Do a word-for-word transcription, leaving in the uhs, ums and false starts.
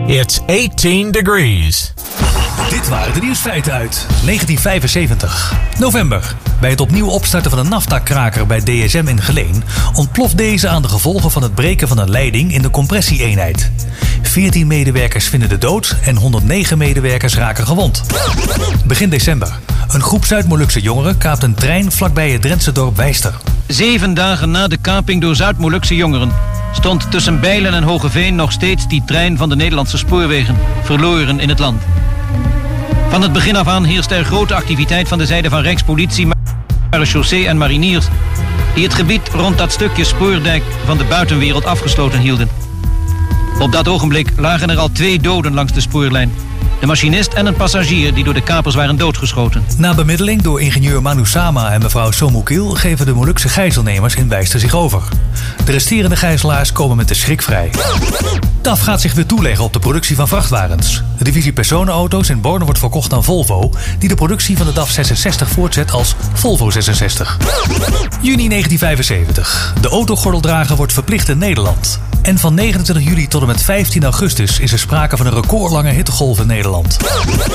It's eighteen degrees. Dit waren de nieuwsfeiten uit negentien vijfenzeventig. November. Bij het opnieuw opstarten van een nafta-kraker bij D S M in Geleen ontploft deze aan de gevolgen van het breken van een leiding in de compressieeenheid. veertien medewerkers vinden de dood en honderdnegen medewerkers raken gewond. Begin december. Een groep Zuid-Molukse jongeren kaapt een trein vlakbij het Drentse dorp Wijster. Zeven dagen na de kaping door Zuid-Molukse jongeren stond tussen Bijlen en Hogeveen nog steeds die trein van de Nederlandse spoorwegen, verloren in het land. Van het begin af aan heerste er grote activiteit van de zijde van Rijkspolitie, Marechaussee en mariniers, die het gebied rond dat stukje spoordijk van de buitenwereld afgesloten hielden. Op dat ogenblik lagen er al twee doden langs de spoorlijn. De machinist en een passagier die door de kapers waren doodgeschoten. Na bemiddeling door ingenieur Manu Sama en mevrouw Somukil geven de Molukse gijzelnemers in Wijster zich over. De resterende gijzelaars komen met de schrik vrij. D A F gaat zich weer toeleggen op de productie van vrachtwagens. De divisie personenauto's in Borne wordt verkocht aan Volvo, die de productie van de D A F zesenzestig voortzet als Volvo zesenzestig. Juni negentien vijfenzeventig. De autogordeldrager wordt verplicht in Nederland. En van negenentwintig juli tot en met vijftien augustus is er sprake van een recordlange hittegolf in Nederland.